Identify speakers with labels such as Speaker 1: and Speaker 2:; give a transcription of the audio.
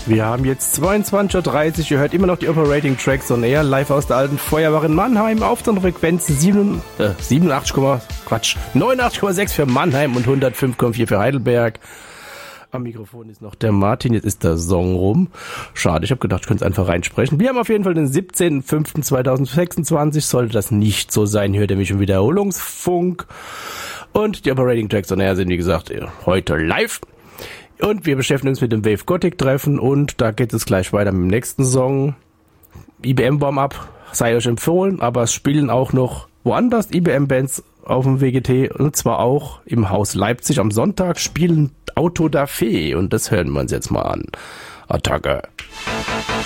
Speaker 1: Wir haben jetzt 22.30 Uhr, ihr hört immer noch die Operating Tracks on Air, live aus der alten Feuerwache in Mannheim auf den Frequenzen 89,6 für Mannheim und 105,4 für Heidelberg. Am Mikrofon ist noch der Martin, jetzt ist der Song rum. Schade, ich habe gedacht, ich könnte es einfach reinsprechen. Wir haben auf jeden Fall den 17.05.2026, sollte das nicht so sein, hört ihr mich im Wiederholungsfunk. Und die Operating Tracks on Air sind, wie gesagt, heute live. Und wir beschäftigen uns mit dem Wave Gothic Treffen und da geht es gleich weiter mit dem nächsten Song. IBM Warm-Up sei euch empfohlen, aber es spielen auch noch woanders IBM-Bands auf dem WGT und zwar auch im Haus Leipzig. Am Sonntag spielen Auto da Fee und das hören wir uns jetzt mal an. Attacke.